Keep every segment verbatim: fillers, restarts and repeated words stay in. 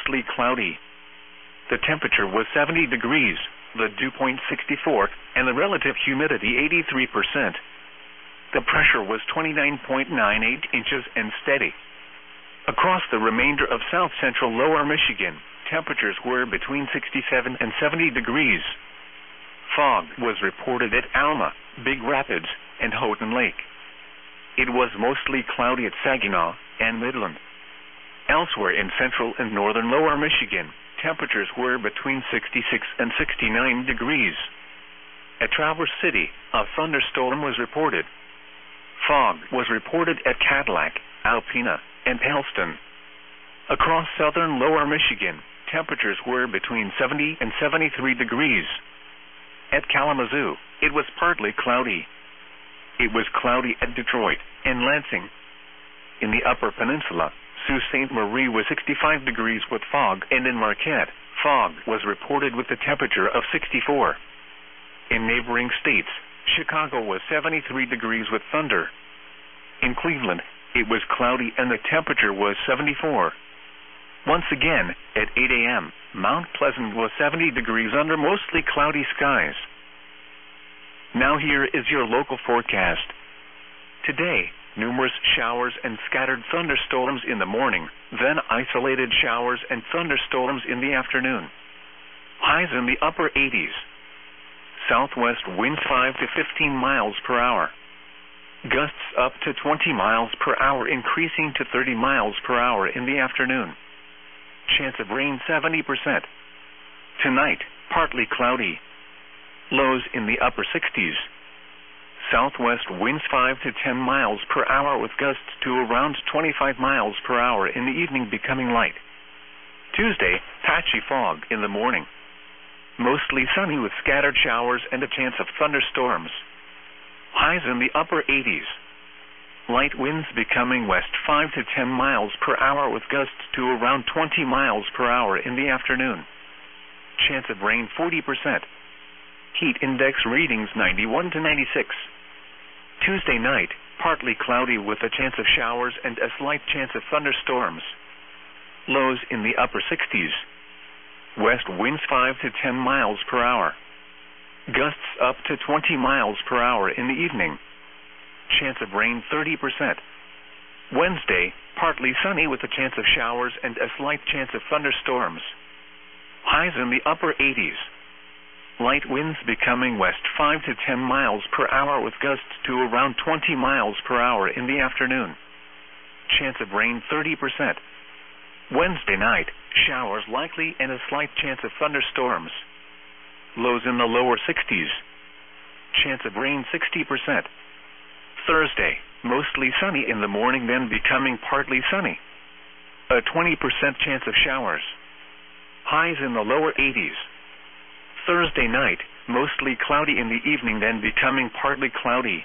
mostly cloudy. The temperature was seventy degrees, the dew point sixty-four, and the relative humidity eighty-three percent. The pressure was twenty-nine point nine eight inches and steady. Across the remainder of south-central lower Michigan, temperatures were between sixty-seven and seventy degrees. Fog was reported at Alma, Big Rapids, and Houghton Lake. It was mostly cloudy at Saginaw and Midland. Elsewhere in central and northern lower Michigan, temperatures were between sixty-six and sixty-nine degrees. At Traverse City, a thunderstorm was reported. Fog was reported at Cadillac, Alpena, and Halston. Across southern lower Michigan, temperatures were between seventy and seventy-three degrees. At Kalamazoo, it was partly cloudy. It was cloudy at Detroit and Lansing. In the Upper Peninsula, Sault Ste. Marie was sixty-five degrees with fog, and in Marquette, fog was reported with a temperature of sixty-four. In neighboring states, Chicago was seventy-three degrees with thunder. In Cleveland, it was cloudy and the temperature was seventy-four. Once again, at eight a m, Mount Pleasant was seventy degrees under mostly cloudy skies. Now here is your local forecast. Today, numerous showers and scattered thunderstorms in the morning, then isolated showers and thunderstorms in the afternoon. Highs in the upper eighties. Southwest winds five to fifteen miles per hour. Gusts up to twenty miles per hour, increasing to thirty miles per hour in the afternoon. Chance of rain seventy percent. Tonight, partly cloudy. Lows in the upper sixties. Southwest winds five to ten miles per hour with gusts to around twenty-five miles per hour in the evening, becoming light. Tuesday, patchy fog in the morning. Mostly sunny with scattered showers and a chance of thunderstorms. Highs in the upper eighties. Light winds becoming west five to ten miles per hour with gusts to around twenty miles per hour in the afternoon. Chance of rain forty percent. Heat index readings ninety-one to ninety-six. Tuesday night, partly cloudy with a chance of showers and a slight chance of thunderstorms. Lows in the upper sixties. West winds five to ten miles per hour. Gusts up to twenty miles per hour in the evening. Chance of rain thirty percent. Wednesday, partly sunny with a chance of showers and a slight chance of thunderstorms. Highs in the upper eighties. Light winds becoming west five to ten miles per hour with gusts to around twenty miles per hour in the afternoon. Chance of rain thirty percent. Wednesday night, showers likely and a slight chance of thunderstorms. Lows in the lower sixties. Chance of rain sixty percent. Thursday, mostly sunny in the morning, then becoming partly sunny. A twenty percent chance of showers. Highs in the lower eighties. Thursday night, mostly cloudy in the evening, then becoming partly cloudy.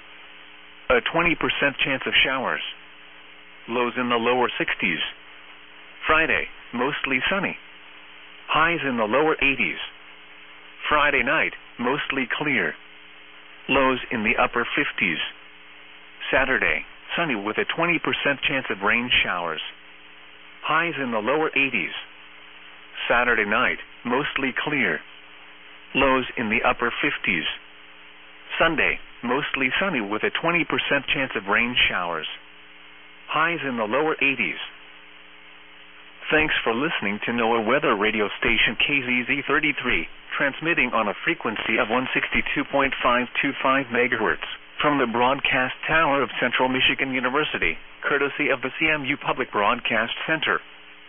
A twenty percent chance of showers. Lows in the lower sixties. Friday, mostly sunny. Highs in the lower eighties. Friday night, mostly clear. Lows in the upper fifties. Saturday, sunny with a twenty percent chance of rain showers. Highs in the lower eighties. Saturday night, mostly clear. Lows in the upper fifties. Sunday, mostly sunny with a twenty percent chance of rain showers. Highs in the lower eighties. Thanks for listening to NOAA Weather Radio Station K Z Z thirty-three, transmitting on a frequency of one sixty-two point five two five megahertz from the broadcast tower of Central Michigan University, courtesy of the C M U Public Broadcast Center.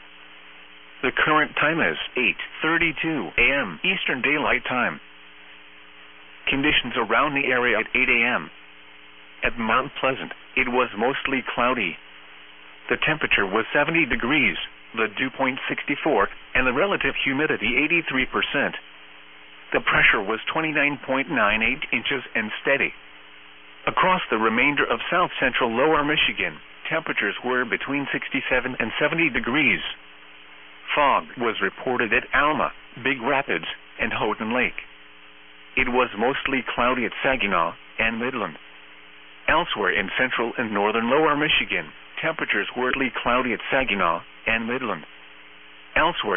The current time is eight thirty-two a m Eastern Daylight Time. Conditions around the area at eight a m At Mount Pleasant, it was mostly cloudy. The temperature was seventy degrees, the dew point sixty-four, and the relative humidity eighty-three percent. The pressure was twenty-nine point nine eight inches and steady. Across the remainder of south-central lower Michigan, temperatures were between sixty-seven and seventy degrees. Fog was reported at Alma, Big Rapids, and Houghton Lake. It was mostly cloudy at Saginaw and Midland. Elsewhere in central and northern lower Michigan, temperatures were cloudy at Saginaw and Midland. Elsewhere